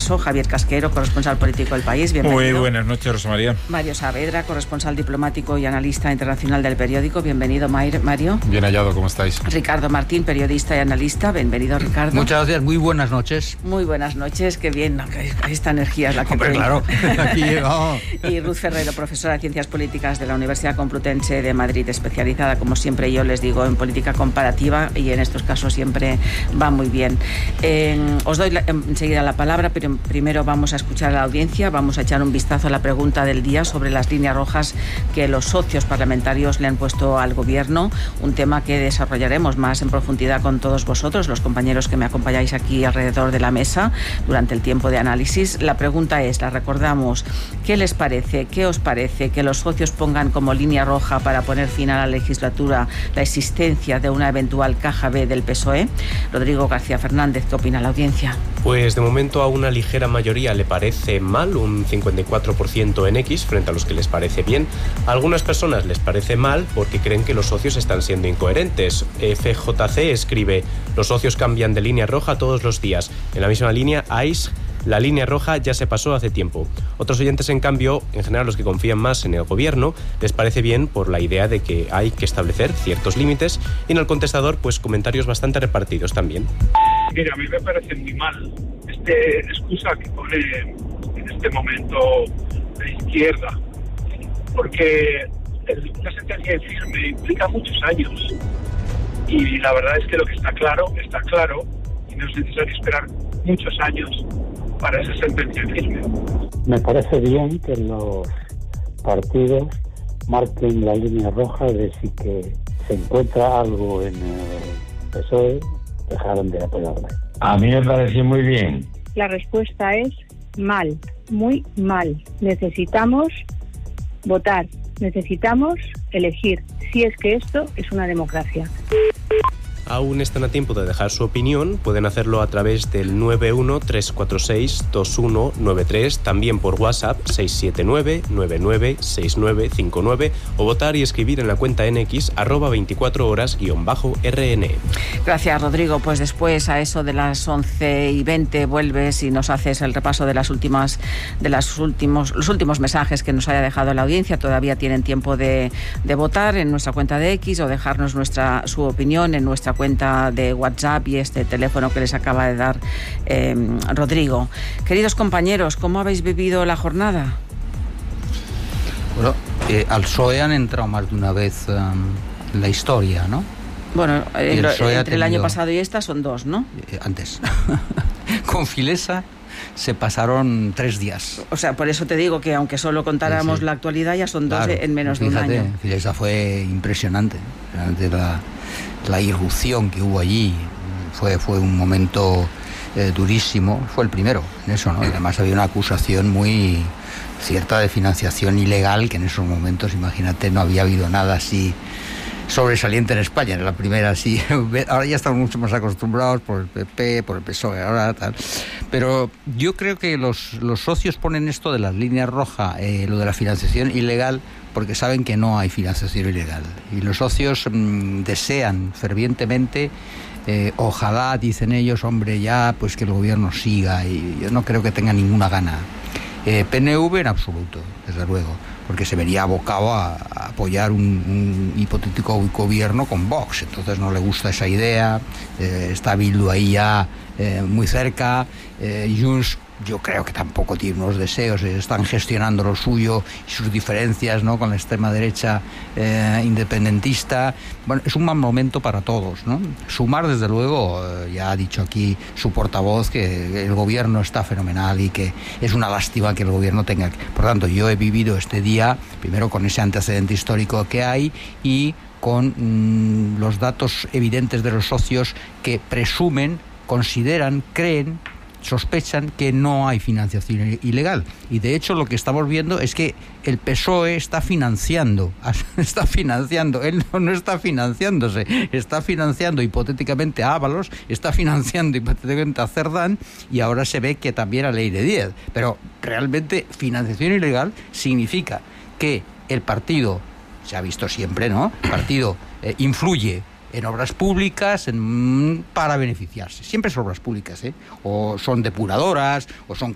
Congreso, Javier Casquero, corresponsal político del País. Bienvenido. Muy buenas noches, Rosa María. Mario Saavedra, corresponsal diplomático y analista internacional del periódico. Bienvenido, Mario. Bien hallado, ¿cómo estáis? Ricardo Martín, periodista y analista. Bienvenido, Ricardo. Muchas gracias, muy buenas noches. Muy buenas noches, qué bien, esta energía es la que... Hombre, claro, aquí llegamos. Y Ruth Ferrero, profesora de Ciencias Políticas de la Universidad Complutense de Madrid, especializada, como siempre yo les digo, en política comparativa, y en estos casos siempre va muy bien. Os doy enseguida la palabra, pero primero vamos a escuchar a la audiencia, vamos a echar un vistazo a la pregunta del día sobre las líneas rojas que los socios parlamentarios le han puesto al Gobierno, un tema que desarrollaremos más en profundidad con todos vosotros, los compañeros que me acompañáis aquí alrededor de la mesa durante el tiempo de análisis. La pregunta es, la recordamos, ¿qué les parece, qué os parece que los socios pongan como línea roja para poner fin a la legislatura la existencia de una eventual caja B del PSOE? Rodrigo García Fernández, ¿qué opina la audiencia? Pues de momento a una ligera mayoría le parece mal, un 54% en X frente a los que les parece bien. A algunas personas les parece mal porque creen que los socios están siendo incoherentes. FJC escribe: los socios cambian de línea roja todos los días. En la misma línea, ICE: la línea roja ya se pasó hace tiempo. Otros oyentes, en cambio, en general los que confían más en el Gobierno, les parece bien por la idea de que hay que establecer ciertos límites, y en el contestador, pues comentarios bastante repartidos también. Mira, a mí me parece muy mal esta excusa que pone en este momento la izquierda, porque una sentencia en firme implica muchos años, y la verdad es que lo que está claro, y no es necesario esperar muchos años para esa sentencia en firme. Me parece bien que los partidos marquen la línea roja de si que se encuentra algo en el PSOE, dejaron de apoyarle. A mí me pareció muy bien. La respuesta es mal, muy mal. Necesitamos votar, necesitamos elegir, si es que esto es una democracia. Aún están a tiempo de dejar su opinión, pueden hacerlo a través del 913462193, también por WhatsApp 679996959, o votar y escribir en la cuenta en X @24horas_RN. Gracias, Rodrigo. Pues después, a eso de las 11:20, vuelves y nos haces el repaso de los últimos mensajes que nos haya dejado la audiencia. Todavía tienen tiempo de votar en nuestra cuenta de X o dejarnos su opinión en nuestra cuenta de WhatsApp y este teléfono que les acaba de dar Rodrigo. Queridos compañeros, ¿cómo habéis vivido la jornada? Bueno, al PSOE han entrado más de una vez en la historia, ¿no? Bueno, entre el año pasado y esta son dos, ¿no? Antes. Con Filesa se pasaron 3 días. O sea, por eso te digo que aunque solo contáramos la actualidad, ya son dos, claro, en menos de un año. Filesa fue impresionante. La irrupción que hubo allí fue un momento durísimo. Fue el primero en eso, ¿no? Y además había una acusación muy cierta de financiación ilegal, que en esos momentos, imagínate, no había habido nada así sobresaliente en España. Era la primera así. Ahora ya estamos mucho más acostumbrados por el PP, por el PSOE, ahora tal. Pero yo creo que los socios ponen esto de las líneas rojas, lo de la financiación ilegal, porque saben que no hay financiación ilegal. Y los socios desean fervientemente, ojalá, dicen ellos, hombre, ya pues que el Gobierno siga, y yo no creo que tenga ninguna gana. PNV en absoluto, desde luego, porque se vería abocado a apoyar un hipotético Gobierno con Vox. Entonces no le gusta esa idea. Está Bildu ahí ya muy cerca. Junts, yo creo que tampoco tiene unos deseos, están gestionando lo suyo y sus diferencias, ¿no?, con la extrema derecha independentista. Bueno, es un mal momento para todos, ¿no? Sumar, desde luego, ya ha dicho aquí su portavoz que el Gobierno está fenomenal y que es una lástima que el Gobierno tenga. Por tanto, yo he vivido este día primero con ese antecedente histórico que hay y con los datos evidentes de los socios que presumen, consideran, creen, sospechan que no hay financiación ilegal. Y de hecho lo que estamos viendo es que el PSOE está financiando, él no está financiándose, está financiando hipotéticamente a Ábalos, está financiando hipotéticamente a Cerdán, y ahora se ve que también a Leire Díez. Pero realmente financiación ilegal significa que el partido, se ha visto siempre, ¿no?, el partido influye en obras públicas para beneficiarse. Siempre son obras públicas, o son depuradoras, o son